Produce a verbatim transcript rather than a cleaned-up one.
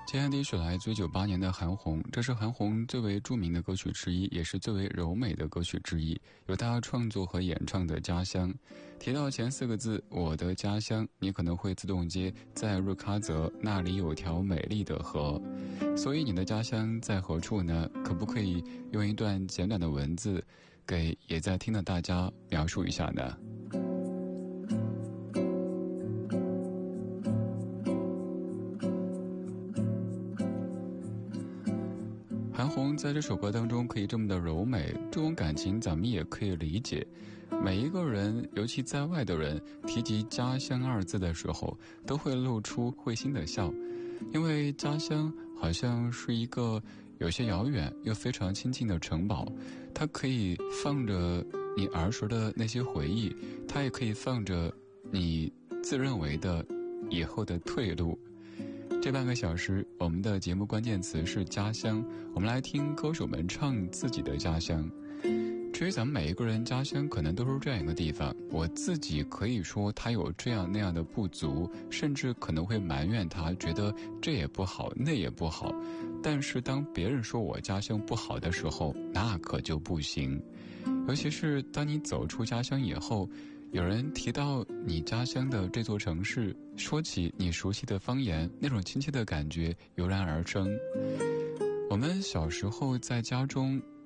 接下第一首来自一九八年的韩红，这是韩红最为著名的歌曲之一，也是最为柔美的歌曲之一，由她创作和演唱的《家乡》。提到前四个字我的家乡，你可能会自动接在日喀则，那里有条美丽的河。所以你的家乡在何处呢？可不可以用一段简短的文字给也在听的大家描述一下呢？韩红在这首歌当中可以这么的柔美，这种感情咱们也可以理解。每一个人，尤其在外的人，提及家乡二字的时候，都会露出会心的笑，因为家乡好像是一个有些遥远又非常亲近的城堡，它可以放着你儿时的那些回忆，它也可以放着你自认为的以后的退路。这半个小时，我们的节目关键词是家乡，我们来听歌手们唱自己的家乡。至于咱们每一个人家乡可能都是这样一个地方，我自己可以说他有这样那样的不足，甚至可能会埋怨他，觉得这也不好那也不好。但是当别人说我家乡不好的时候，那可就不行。尤其是当你走出家乡以后，有人提到你家乡的这座城市，说起你熟悉的方言，那种亲切的感觉油然而生。我们小时候在家中